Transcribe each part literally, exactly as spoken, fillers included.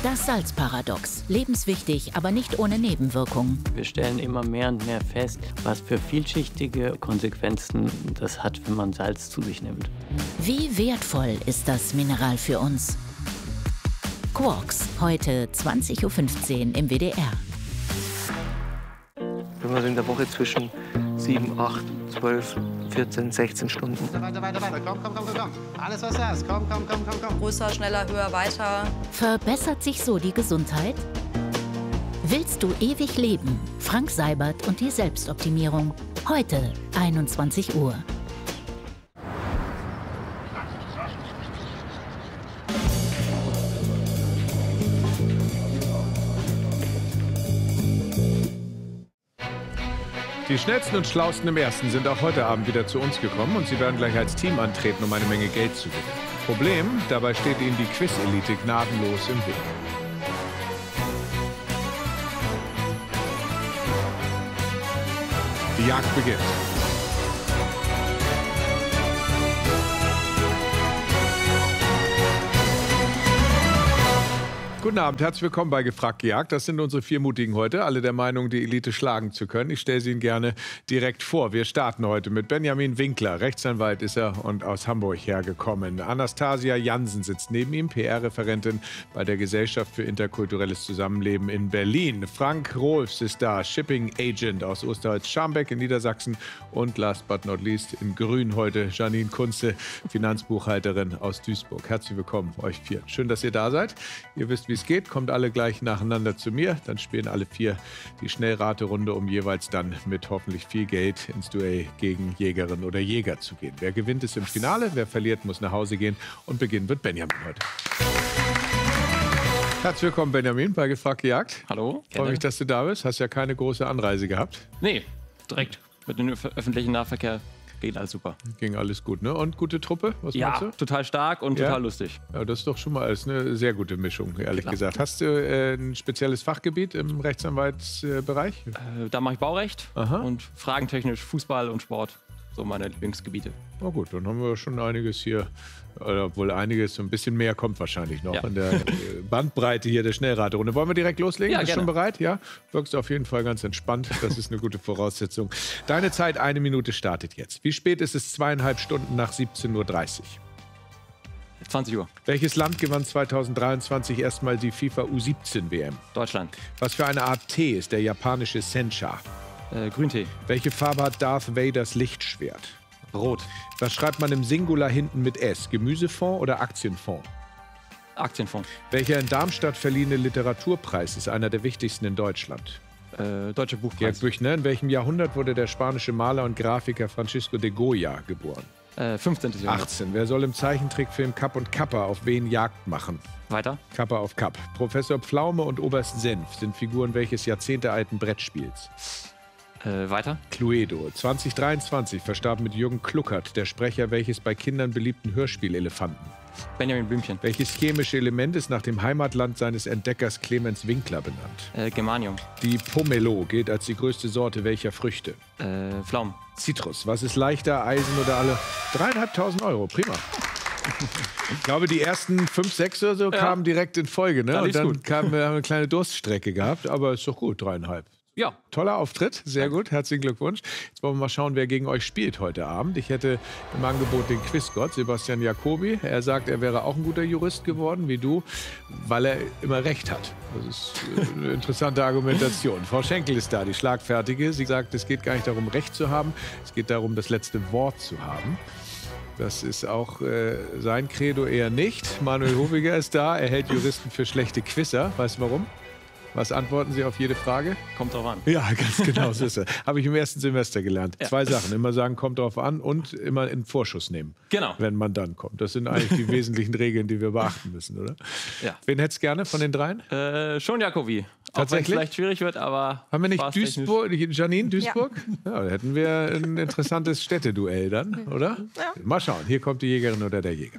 Das Salzparadox. Lebenswichtig, aber nicht ohne Nebenwirkungen. Wir stellen immer mehr und mehr fest, was für vielschichtige Konsequenzen das hat, wenn man Salz zu sich nimmt. Wie wertvoll ist das Mineral für uns? Quarks, heute zwanzig Uhr fünfzehn im W D R. Wenn man so in der Woche zwischen sieben, acht, zwölf, vierzehn, sechzehn Stunden. Weiter, weiter, weiter. Komm, komm, komm, komm, komm. Alles, was du hast. Komm, komm, komm, komm, komm. Größer, schneller, höher, weiter. Verbessert sich so die Gesundheit? Willst du ewig leben? Frank Seibert und die Selbstoptimierung. Heute, einundzwanzig Uhr. Die schnellsten und schlausten im Ersten sind auch heute Abend wieder zu uns gekommen und sie werden gleich als Team antreten, um eine Menge Geld zu gewinnen. Problem, dabei steht ihnen die Quiz-Elite gnadenlos im Weg. Die Jagd beginnt. Guten Abend, herzlich willkommen bei Gefragt gejagt. Das sind unsere vier Mutigen heute, alle der Meinung, die Elite schlagen zu können. Ich stelle sie Ihnen gerne direkt vor. Wir starten heute mit Benjamin Winkler, Rechtsanwalt ist er und aus Hamburg hergekommen. Anastasia Jansen sitzt neben ihm, P R-Referentin bei der Gesellschaft für interkulturelles Zusammenleben in Berlin. Frank Rohlfs ist da, Shipping Agent aus Osterholz-Scharmbeck in Niedersachsen. Und last but not least in Grün heute Janine Kunze, Finanzbuchhalterin aus Duisburg. Herzlich willkommen euch vier. Schön, dass ihr da seid. Ihr wisst, wie es geht, kommt alle gleich nacheinander zu mir. Dann spielen alle vier die Schnellraterunde, um jeweils dann mit hoffentlich viel Geld ins Duell gegen Jägerin oder Jäger zu gehen. Wer gewinnt, ist im Finale, wer verliert, muss nach Hause gehen. Und beginnen wird Benjamin heute. Herzlich willkommen, Benjamin, bei Gefragt gejagt. Hallo. Freue mich, dass du da bist. Hast ja keine große Anreise gehabt. Nee, direkt mit dem öffentlichen Nahverkehr. Geht alles super. Ging alles gut, ne? Und gute Truppe? Was ja, meinst du? Total stark und Ja? total lustig. Ja, das ist doch schon mal alles eine sehr gute Mischung, ehrlich Klar. gesagt. Hast du äh, ein spezielles Fachgebiet im Rechtsanwaltsbereich? Äh, da mache ich Baurecht Aha. und fragentechnisch Fußball und Sport. So meine Lieblingsgebiete. Na gut, dann haben wir schon einiges hier, oder obwohl einiges, so ein bisschen mehr kommt wahrscheinlich noch Ja. in der äh, Bandbreite hier der Schnellraterunde. Wollen wir direkt loslegen? Ja, Bist du gerne. schon bereit? Ja? Wirkst auf jeden Fall ganz entspannt. Das ist eine gute Voraussetzung. Deine Zeit, eine Minute, startet jetzt. Wie spät ist es? Zweieinhalb Stunden nach siebzehn Uhr dreißig. zwanzig Uhr. Welches Land gewann zweitausenddreiundzwanzig erstmal die FIFA U siebzehn W M? Deutschland. Was für eine Art Tee ist der japanische Sencha? Äh, Grüntee. Welche Farbe hat Darth Vaders Lichtschwert? Rot. Was schreibt man im Singular hinten mit S? Gemüsefonds oder Aktienfonds? Aktienfonds. Welcher in Darmstadt verliehene Literaturpreis ist einer der wichtigsten in Deutschland? Äh, Deutsche Gerd Buchpreis. Büchner, in welchem Jahrhundert wurde der spanische Maler und Grafiker Francisco de Goya geboren? Äh, fünfzehnten. Jahrhundert. achtzehn. Wer soll im Zeichentrickfilm Kapp und Kappa auf wen Jagd machen? Weiter. Kappa auf Kapp. Professor Pflaume und Oberst Senf sind Figuren welches jahrzehntealten Brettspiels? Äh, weiter. Cluedo. zwanzig dreiundzwanzig verstarb mit Jürgen Kluckert der Sprecher welches bei Kindern beliebten Hörspielelefanten? Benjamin Blümchen. Welches chemische Element ist nach dem Heimatland seines Entdeckers Clemens Winkler benannt? Äh, Germanium. Die Pomelo gilt als die größte Sorte welcher Früchte? Äh, Pflaumen. Citrus. Was ist leichter, Eisen oder alle? Dreieinhalbtausend Euro, prima. Ich glaube, die ersten fünf, sechs oder so Ja. kamen direkt in Folge. Ne? Ja, Und lief's dann gut. kam, wir haben eine kleine Durststrecke gehabt, aber ist doch gut, dreieinhalb. Ja. Toller Auftritt, sehr gut, herzlichen Glückwunsch. Jetzt wollen wir mal schauen, wer gegen euch spielt heute Abend. Ich hätte im Angebot den Quizgott, Sebastian Jacobi. Er sagt, er wäre auch ein guter Jurist geworden, wie du, weil er immer recht hat. Das ist eine interessante Argumentation. Frau Schenkel ist da, die Schlagfertige. Sie sagt, es geht gar nicht darum, Recht zu haben, es geht darum, das letzte Wort zu haben. Das ist auch äh, sein Credo eher nicht. Manuel Hoviger ist da, er hält Juristen für schlechte Quizzer. Weißt du warum? Was antworten Sie auf jede Frage? Kommt drauf an. Ja, ganz genau so ist es. Habe ich im ersten Semester gelernt. Ja. Zwei Sachen. Immer sagen, kommt drauf an und immer in Vorschuss nehmen. Genau. Wenn man dann kommt. Das sind eigentlich die wesentlichen Regeln, die wir beachten müssen, oder? Ja. Wen hättest du gerne von den dreien? Äh, schon Jacobi. Auch wenn es Tatsächlich? vielleicht schwierig wird, aber. Haben wir nicht spaßtechnisch- Duisburg, Janine, Duisburg? Ja. ja, da hätten wir ein interessantes Städteduell dann, oder? Ja. Mal schauen. Hier kommt die Jägerin oder der Jäger.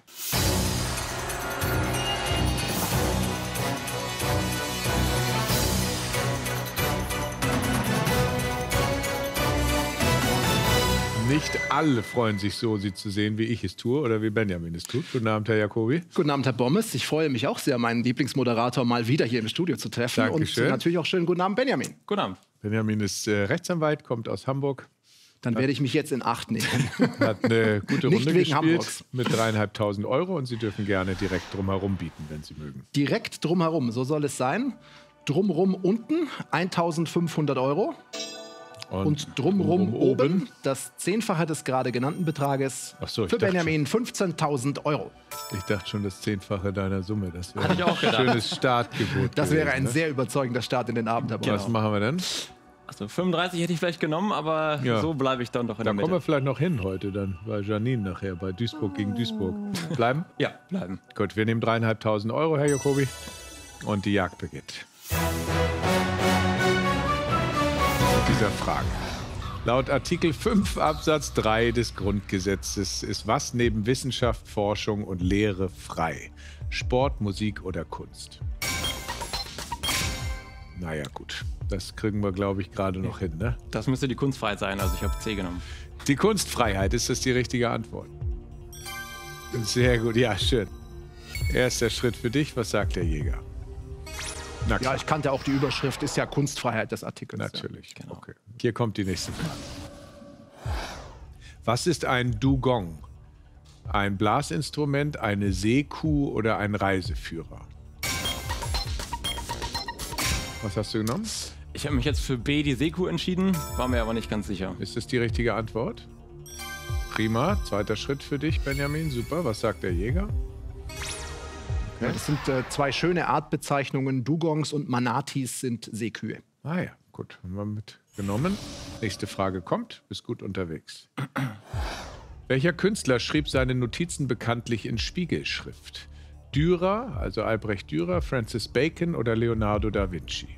nicht alle freuen sich so, sie zu sehen, wie ich es tue oder wie Benjamin es tut. Guten Abend, Herr Jacobi. Guten Abend, Herr Bommes. Ich freue mich auch sehr, meinen Lieblingsmoderator mal wieder hier im Studio zu treffen. Dankeschön. Und natürlich auch schönen guten Abend, Benjamin. Guten Abend. Benjamin ist äh, Rechtsanwalt, kommt aus Hamburg. Dann werde ich mich jetzt in Acht nehmen. Hat eine gute Nicht Runde wegen gespielt Hamburgs. mit dreieinhalbtausend Euro und Sie dürfen gerne direkt drumherum bieten, wenn Sie mögen. Direkt drumherum, so soll es sein. Drumrum unten eintausendfünfhundert Euro. Und drumrum oben das Zehnfache des gerade genannten Betrages Ach so, ich für dachte Benjamin fünfzehntausend Euro. Ich dachte schon, das Zehnfache deiner Summe. Das wäre Hatte ich auch ein gedacht. schönes Startgebot. Das wäre gewesen, ein ne? sehr überzeugender Start in den Abend, Herr Bommes. Was machen wir denn? Also fünfunddreißig hätte ich vielleicht genommen, aber Ja. so bleibe ich dann doch in Da der kommen wir Mitte. vielleicht noch hin heute dann bei Janine nachher, bei Duisburg gegen Duisburg. Bleiben? Ja, bleiben. Gut, wir nehmen dreieinhalbtausend Euro, Herr Jacobi. Und die Jagd beginnt. Mit dieser Frage. Laut Artikel fünf Absatz drei des Grundgesetzes ist was neben Wissenschaft, Forschung und Lehre frei? Sport, Musik oder Kunst? Naja, gut. Das kriegen wir, glaube ich, gerade noch hin, ne? Das müsste die Kunstfreiheit sein, also ich habe C genommen. Die Kunstfreiheit, ist das die richtige Antwort? Sehr gut, ja, schön. Erster Schritt für dich, was sagt der Jäger? Na Ja, klar, ich kannte auch die Überschrift, ist ja Kunstfreiheit des Artikels. natürlich. Genau. Okay. Hier kommt die nächste Frage. Was ist ein Dugong? Ein Blasinstrument, eine Seekuh oder ein Reiseführer? Was hast du genommen? Ich habe mich jetzt für B, die Seekuh, entschieden, war mir aber nicht ganz sicher. Ist das die richtige Antwort? Prima. Zweiter Schritt für dich, Benjamin. Super. Was sagt der Jäger? Ja, das sind äh, zwei schöne Artbezeichnungen. Dugongs und Manatis sind Seekühe. Ah ja, gut. Haben wir mitgenommen. Nächste Frage kommt. Bist gut unterwegs. Welcher Künstler schrieb seine Notizen bekanntlich in Spiegelschrift? Dürer, also Albrecht Dürer, Francis Bacon oder Leonardo da Vinci?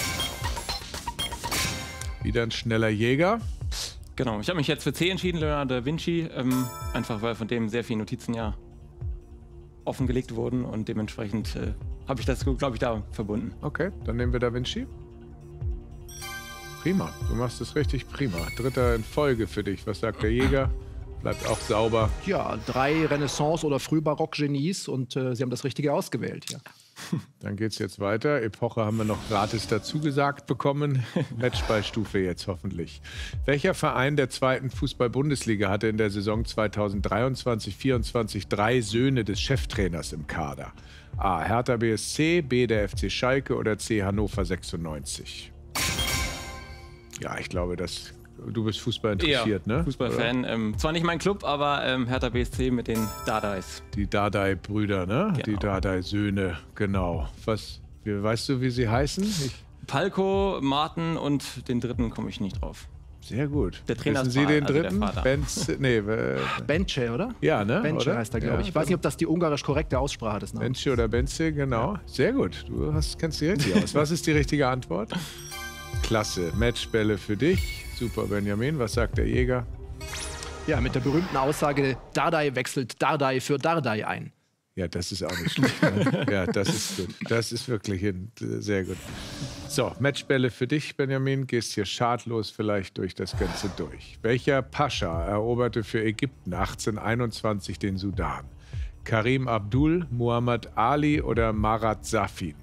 Wieder ein schneller Jäger. Genau, ich habe mich jetzt für C entschieden, Leonardo da Vinci, ähm, einfach weil von dem sehr viele Notizen ja offengelegt wurden und dementsprechend äh, habe ich das, glaube ich, da verbunden. Okay, dann nehmen wir Da Vinci. Prima, du machst es richtig prima. Dritter in Folge für dich. Was sagt der Jäger? Bleibt auch sauber. Ja, drei Renaissance- oder Frühbarock-Genies und äh, Sie haben das Richtige ausgewählt hier. Dann geht's jetzt weiter. Epoche haben wir noch gratis dazu gesagt bekommen. Matchballstufe jetzt hoffentlich. Welcher Verein der zweiten Fußball-Bundesliga hatte in der Saison zweitausenddreiundzwanzig vierundzwanzig drei Söhne des Cheftrainers im Kader? A. Hertha B S C, B. der F C Schalke oder C. Hannover sechsundneunzig? Ja, ich glaube, dass du bist Fußball interessiert, ne? Fußballfan. Ähm, zwar nicht mein Club, aber ähm, Hertha B S C mit den Dadais. Die Dardai-Brüder, ne? Genau. Die Dardai-Söhne, genau. Was, wie, weißt du, wie sie heißen? Ich, Palko, Martin und den dritten komme ich nicht drauf. sehr gut. Der Trainer Wissen ist Sie Vater, den also der dritten? Vater. Benz, nee, äh, Benche, oder? ja, ne? Benche oder? heißt er, glaube Ja, ich. Ich weiß nicht, ob das die ungarisch korrekte Aussprache des Namens ist. Benche oder Benze, genau. Sehr gut. Du hast, kennst dich richtig aus. Was ist die richtige Antwort? Klasse. Matchbälle für dich. Super, Benjamin. Was sagt der Jäger? Ja, mit der berühmten Aussage, Dardai wechselt Dardai für Dardai ein. Ja, das ist auch nicht schlecht. Ne? Ja, das ist gut. Das ist wirklich ein, sehr gut. So, Matchbälle für dich, Benjamin. Gehst hier schadlos vielleicht durch das Ganze durch. Welcher Pascha eroberte für Ägypten achtzehnhunderteinundzwanzig den Sudan? Karim Abdul, Muhammad Ali oder Marat Safin?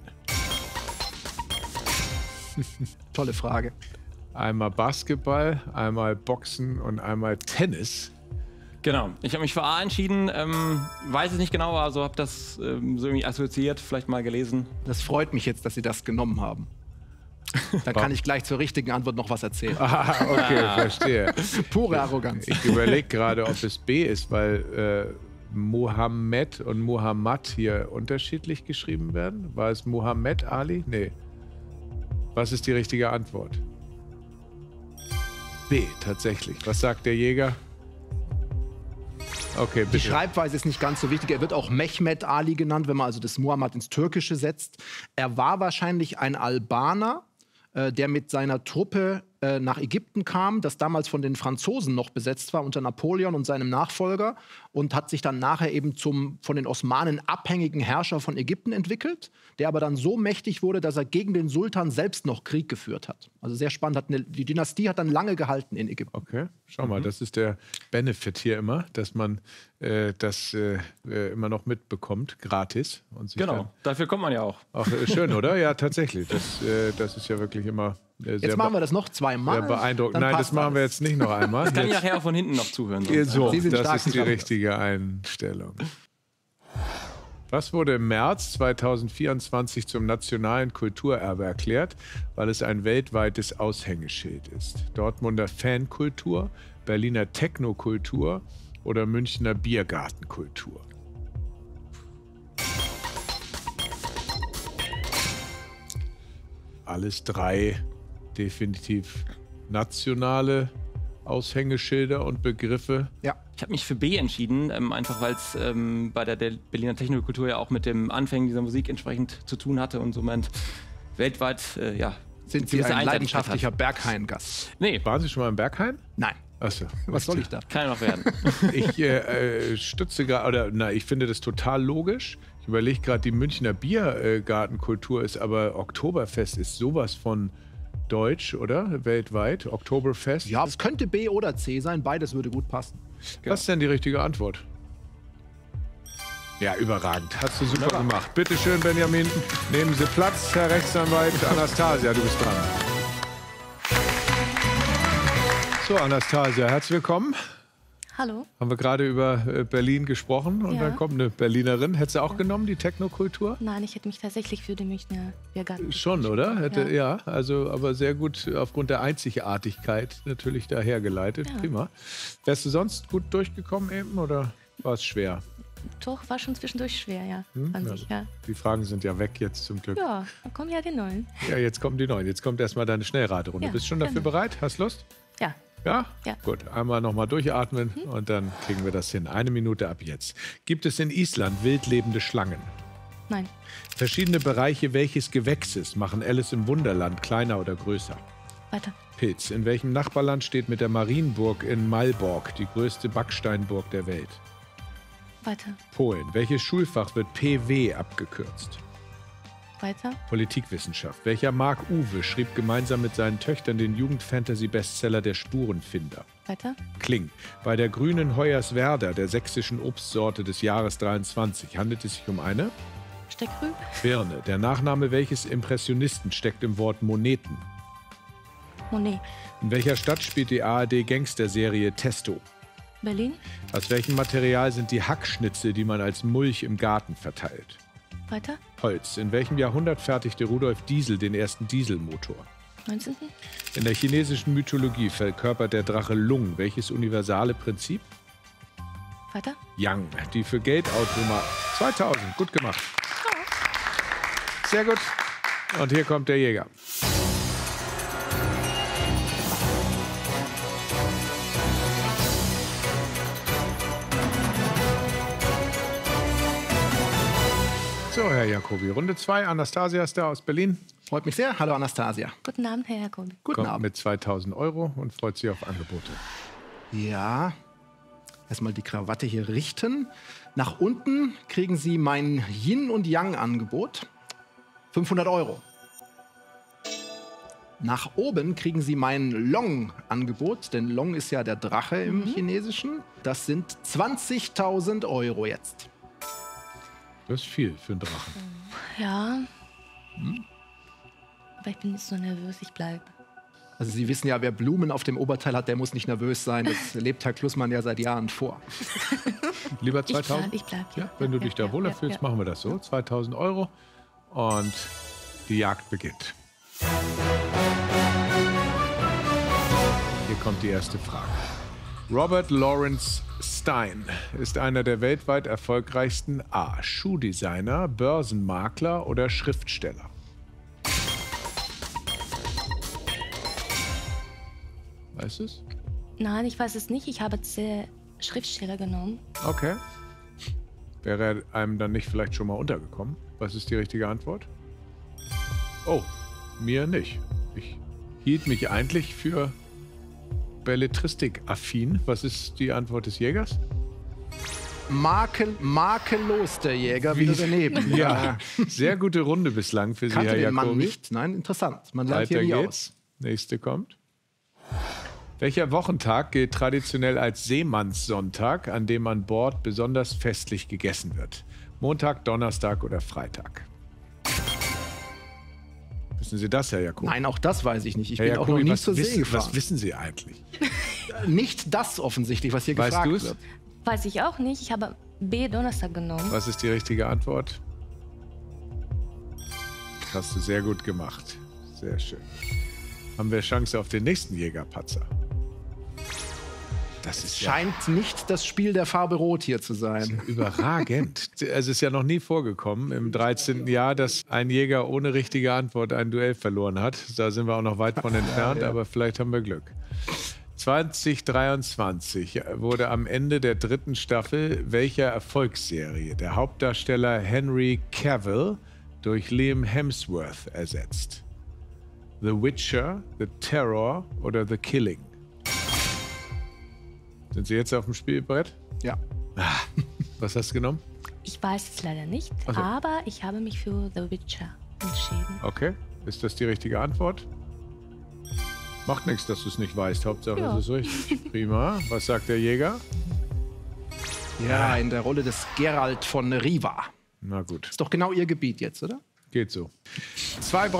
Tolle Frage. Einmal Basketball, einmal Boxen und einmal Tennis. Genau, ich habe mich für A entschieden, ähm, weiß es nicht genau, also habe das ähm, so irgendwie assoziiert, vielleicht mal gelesen. Das freut mich jetzt, dass Sie das genommen haben. Da kann ich gleich zur richtigen Antwort noch was erzählen. Ah, okay, verstehe. Pure Arroganz. Ich überlege gerade, ob es B ist, weil äh, Mohammed und Muhammad hier unterschiedlich geschrieben werden. War es Muhammad Ali? Nee. Was ist die richtige Antwort? B, tatsächlich. Was sagt der Jäger? Okay, Die bitte. Schreibweise ist nicht ganz so wichtig. Er wird auch Mehmet Ali genannt, wenn man also das Muhammad ins Türkische setzt. Er war wahrscheinlich ein Albaner, äh, der mit seiner Truppe äh, nach Ägypten kam, das damals von den Franzosen noch besetzt war unter Napoleon und seinem Nachfolger und hat sich dann nachher eben zum von den Osmanen abhängigen Herrscher von Ägypten entwickelt, der aber dann so mächtig wurde, dass er gegen den Sultan selbst noch Krieg geführt hat. Also sehr spannend. Hat eine, die Dynastie hat dann lange gehalten in Ägypten. Okay, schau mal, mhm. das ist der Benefit hier immer, dass man äh, das äh, immer noch mitbekommt, gratis. Und sich genau, dafür kommt man ja auch. Auch äh, schön, oder? Ja, tatsächlich. Das, äh, das ist ja wirklich immer äh, sehr Jetzt machen wir das noch zweimal. Sehr beeindruckend. Nein, das machen wir jetzt nicht noch einmal. Das kann ich jetzt, nachher auch von hinten noch zuhören. So, Sie sind das ist die stark. richtige Einstellung. Was wurde im März zweitausendvierundzwanzig zum nationalen Kulturerbe erklärt, weil es ein weltweites Aushängeschild ist? Dortmunder Fankultur, Berliner Technokultur oder Münchner Biergartenkultur? Alles drei definitiv nationale Aushängeschilder und Begriffe. Ja. Ich habe mich für B entschieden, ähm, einfach weil es ähm, bei der, der Berliner Technokultur ja auch mit dem Anfängen dieser Musik entsprechend zu tun hatte und somit weltweit, äh, ja. Sind Sie ein leidenschaftlicher Berghain-Gast? Nee. Waren Sie schon mal im Berghain? Nein. Achso. Was soll ich da? Kann ja noch werden. Ich äh, stütze gerade, oder na, ich finde das total logisch. Ich überlege gerade, die Münchner Biergartenkultur ist aber, Oktoberfest ist sowas von deutsch, oder? Weltweit, Oktoberfest. Ja, es könnte B oder C sein, beides würde gut passen. Was ist denn die richtige Antwort? Ja, überragend. Hast du super Wunderbar. gemacht. Bitte schön, Benjamin. Nehmen Sie Platz, Herr Rechtsanwalt. Anastasia, du bist dran. So, Anastasia, herzlich willkommen. Hallo. Haben wir gerade über äh, Berlin gesprochen und Ja. dann kommt eine Berlinerin. Hättest du auch genommen, die Technokultur? Nein, ich hätte mich tatsächlich für den Münchner Biergarten. Schon, oder? Hätte, ja. Ja. also aber sehr gut aufgrund der Einzigartigkeit natürlich dahergeleitet. Ja. Prima. Wärst du sonst gut durchgekommen eben oder war es schwer? Doch, war schon zwischendurch schwer, ja. Hm? An Ja. sich, ja. Die Fragen sind ja weg jetzt zum Glück. Ja, dann kommen ja die neuen. Ja, jetzt kommen die neuen. Jetzt kommt erstmal deine Schnellraterunde. Ja, Bist du schon dafür genau. bereit? Hast Lust? Ja. Ja? Ja. Gut, einmal nochmal durchatmen Mhm. und dann kriegen wir das hin. Eine Minute ab jetzt. Gibt es in Island wildlebende Schlangen? Nein. Verschiedene Bereiche welches Gewächses machen Alice im Wunderland kleiner oder größer? Weiter. Pilz. In welchem Nachbarland steht mit der Marienburg in Malbork die größte Backsteinburg der Welt? Weiter. Polen. Welches Schulfach wird P W abgekürzt? Weiter. Politikwissenschaft. Welcher Marc Uwe schrieb gemeinsam mit seinen Töchtern den Jugend-Fantasy-Bestseller Der Spurenfinder? Weiter. Kling. Bei der grünen Hoyerswerda, der sächsischen Obstsorte des Jahres dreiundzwanzig, handelt es sich um eine Steckrübe. Birne. Der Nachname welches Impressionisten steckt im Wort Moneten? Monet. In welcher Stadt spielt die A R D-Gangster-Serie Testo? Berlin. Aus welchem Material sind die Hackschnitzel, die man als Mulch im Garten verteilt? Weiter. Holz. In welchem Jahrhundert fertigte Rudolf Diesel den ersten Dieselmotor? neunzehnten. In der chinesischen Mythologie verkörpert der Drache Lung welches universale Prinzip? Weiter. Yang. Die für Geldautomat zweitausend. Gut gemacht. Sehr gut. Und hier kommt der Jäger. So, Herr Jacobi, Runde zwei. Anastasia ist da aus Berlin. Freut mich sehr. Hallo Anastasia. Guten Abend, Herr Jakobi. Guten Kommt Abend. mit zweitausend Euro und freut sich auf Angebote. Ja. Erstmal die Krawatte hier richten. Nach unten kriegen Sie mein Yin- und Yang-Angebot. fünfhundert Euro. Nach oben kriegen Sie mein Long-Angebot, denn Long ist ja der Drache im Chinesischen. Das sind zwanzigtausend Euro jetzt. Das ist viel für einen Drachen. Ja. Aber ich bin jetzt so nervös, ich bleibe. Also Sie wissen ja, wer Blumen auf dem Oberteil hat, der muss nicht nervös sein. Das lebt Herr Klussmann ja seit Jahren vor. Lieber Ich bleib, zweitausend? ich bleib. Ja, wenn du dich da wohler fühlst, machen wir das so. zweitausend Euro und die Jagd beginnt. Hier kommt die erste Frage. Robert Lawrence Stein ist einer der weltweit erfolgreichsten A. Schuhdesigner, Börsenmakler oder Schriftsteller. Weißt du es? Nein, ich weiß es nicht. Ich habe jetzt äh, Schriftsteller genommen. Okay. Wäre er einem dann nicht vielleicht schon mal untergekommen? Was ist die richtige Antwort? Oh, mir nicht. Ich hielt mich eigentlich für Belletristik-affin. Was ist die Antwort des Jägers? Makel, makellos der Jäger, wieder daneben. Ja, sehr gute Runde bislang für Sie, Kannte Herr den Mann Jacobi. nicht. Nein, interessant. Man lernt Weiter hier nie geht's. aus. Nächste kommt. Welcher Wochentag gilt traditionell als Seemannssonntag, an dem an Bord besonders festlich gegessen wird? Montag, Donnerstag oder Freitag? Wissen Sie das, Herr Jacobi? Nein, auch das weiß ich nicht. Ich Herr bin auch Jacobi, noch nie was zur See wissen, gefahren. was wissen Sie eigentlich? Nicht das offensichtlich, was hier Weißt gefragt du's? wird. Weiß ich auch nicht. Ich habe B Donnerstag genommen. Was ist die richtige Antwort? Hast du sehr gut gemacht. Sehr schön. Haben wir Chance auf den nächsten Jägerpatzer? Das ist ja Scheint nicht das Spiel der Farbe Rot hier zu sein. überragend. Es ist ja noch nie vorgekommen im dreizehnten Jahr, dass ein Jäger ohne richtige Antwort ein Duell verloren hat. Da sind wir auch noch weit von entfernt, ja. aber vielleicht haben wir Glück. zwanzig dreiundzwanzig wurde am Ende der dritten Staffel welcher Erfolgsserie der Hauptdarsteller Henry Cavill durch Liam Hemsworth ersetzt? The Witcher, The Terror oder The Killing? Sind Sie jetzt auf dem Spielbrett? Ja. Was hast du genommen? Ich weiß es leider nicht, Ach so. aber ich habe mich für The Witcher entschieden. Okay. Ist das die richtige Antwort? Macht nichts, dass du es nicht weißt. Hauptsache, Ja. es ist richtig. Prima. Was sagt der Jäger? Ja, in der Rolle des Geralt von Riva. Na gut, Ist doch genau Ihr Gebiet jetzt, oder? geht so. Zwei